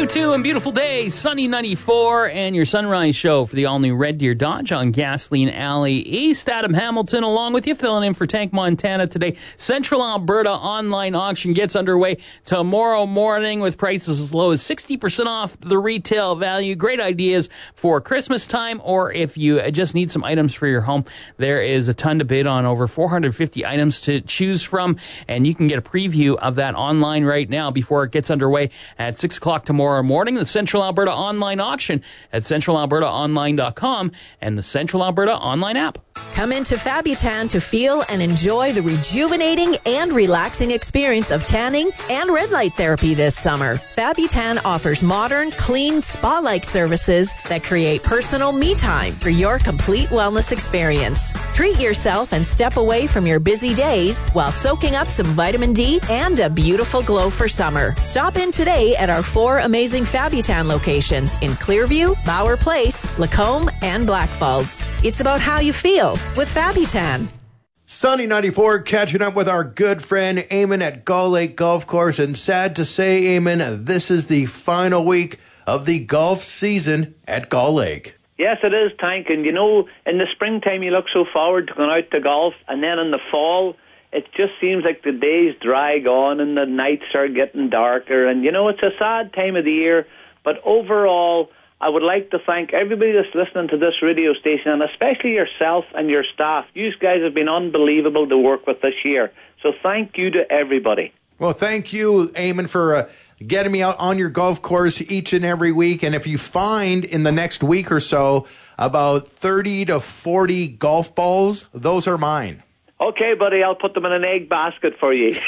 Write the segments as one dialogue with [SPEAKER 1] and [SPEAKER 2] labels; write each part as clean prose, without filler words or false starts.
[SPEAKER 1] 6:22 and beautiful day, sunny 94, and your sunrise show for the all-new Red Deer Dodge on Gasoline Alley East. Adam Hamilton along with you, filling in for Tank Montana today. Central Alberta online auction gets underway tomorrow morning with prices as low as 60% off the retail value. Great ideas for Christmas time, or if you just need some items for your home. There is a ton to bid on, over 450 items to choose from, and you can get a preview of that online right now before it gets underway at 6 o'clock tomorrow morning. The Central Alberta online auction at centralalbertaonline.com and the Central Alberta online app.
[SPEAKER 2] Come into Fabutan to feel and enjoy the rejuvenating and relaxing experience of tanning and red light therapy this summer. Fabutan offers modern, clean, spa-like services that create personal me time for your complete wellness experience. Treat yourself and step away from your busy days while soaking up some vitamin D and a beautiful glow for summer. Stop in today at our 4 amazing Fabutan locations in Clearview, Bauer Place, Lacombe, and Blackfalds. It's about how you feel with Fabutan.
[SPEAKER 3] Sunny 94, catching up with our good friend Eamon at Gull Lake Golf Course. And sad to say, Eamon, this is the final week of the golf season at Gull Lake.
[SPEAKER 4] Yes, it is, Tank. And you know, in the springtime you look so forward to going out to golf, and then in the fall it just seems like the days drag on and the nights are getting darker. And you know, it's a sad time of the year, but overall I would like to thank everybody that's listening to this radio station, and especially yourself and your staff. You guys have been unbelievable to work with this year. So thank you to everybody.
[SPEAKER 3] Well, thank you, Eamon, for getting me out on your golf course each and every week. And if you find in the next week or so about 30 to 40 golf balls, those are mine.
[SPEAKER 4] Okay, buddy, I'll put them in an egg basket for you.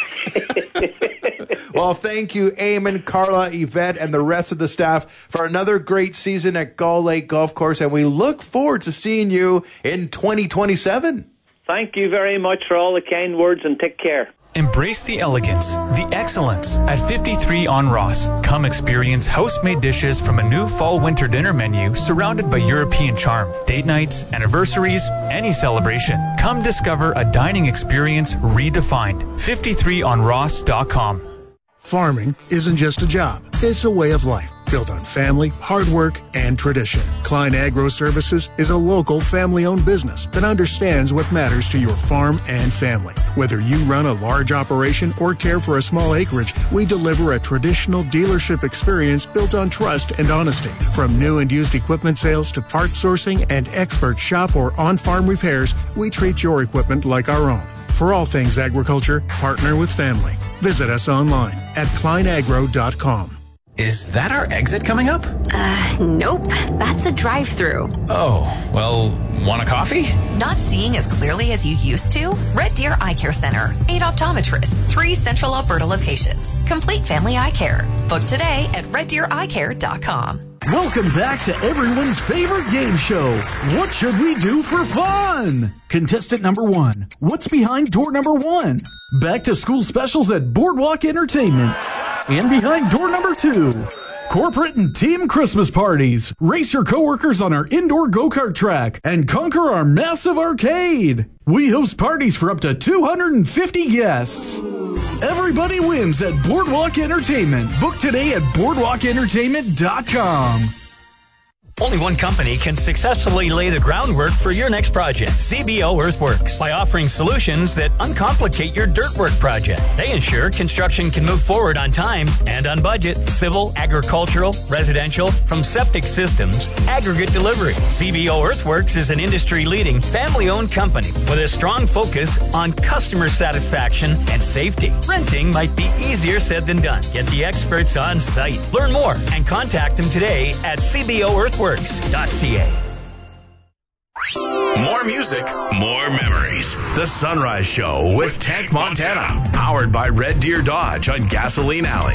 [SPEAKER 3] Well, thank you, Eamon, Carla, Yvette, and the rest of the staff for another great season at Gull Lake Golf Course, and we look forward to seeing you in 2027.
[SPEAKER 4] Thank you very much for all the kind words, and take care.
[SPEAKER 5] Embrace the elegance, the excellence at 53 on Ross. Come experience house-made dishes from a new fall-winter dinner menu surrounded by European charm. Date nights, anniversaries, any celebration. Come discover a dining experience redefined. 53onross.com.
[SPEAKER 6] Farming isn't just a job, it's a way of life. Built on family, hard work, and tradition. Klein Agro Services is a local family-owned business that understands what matters to your farm and family. Whether you run a large operation or care for a small acreage, we deliver a traditional dealership experience built on trust and honesty. From new and used equipment sales to parts sourcing and expert shop or on-farm repairs, we treat your equipment like our own. For all things agriculture, partner with family. Visit us online at kleinagro.com.
[SPEAKER 7] Is that our exit coming up?
[SPEAKER 8] Nope. That's a drive-through.
[SPEAKER 7] Oh, well, want a coffee?
[SPEAKER 8] Not seeing as clearly as you used to? Red Deer Eye Care Center. 8 optometrists, 3 Central Alberta locations. Complete family eye care. Book today at reddeereyecare.com.
[SPEAKER 9] Welcome back to everyone's favorite game show. What should we do for fun? Contestant number 1. What's behind door number 1? Back to school specials at Boardwalk Entertainment. And behind door number 2, corporate and team Christmas parties. Race your coworkers on our indoor go-kart track and conquer our massive arcade. We host parties for up to 250 guests. Everybody wins at Boardwalk Entertainment. Book today at boardwalkentertainment.com.
[SPEAKER 10] Only one company can successfully lay the groundwork for your next project. CBO Earthworks. By offering solutions that uncomplicate your dirt work project. They ensure construction can move forward on time and on budget. Civil, agricultural, residential, from septic systems, aggregate delivery. CBO Earthworks is an industry-leading, family-owned company with a strong focus on customer satisfaction and safety. Renting might be easier said than done. Get the experts on site. Learn more and contact them today at CBOEarthworks.ca.
[SPEAKER 11] More music, more memories. The Sunrise Show with Tank Montana. Powered by Red Deer Dodge on Gasoline Alley.